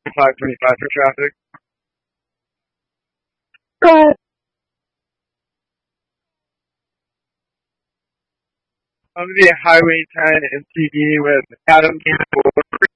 525 for traffic. I'm gonna be a Highway 10 MTV with Adam Campbell.